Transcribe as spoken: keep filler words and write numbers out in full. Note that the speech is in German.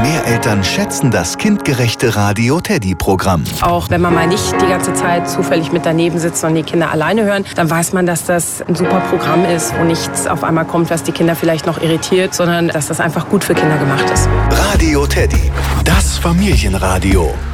mehr Eltern schätzen das kindgerechte Radio Teddy-Programm. Auch wenn man mal nicht die ganze Zeit zufällig mit daneben sitzt und die Kinder alleine hören, dann weiß man, dass das ein super Programm ist, wo nichts auf einmal kommt, was die Kinder vielleicht noch irritiert, sondern dass das einfach gut für Kinder gemacht ist. Radio Teddy, das Familienradio.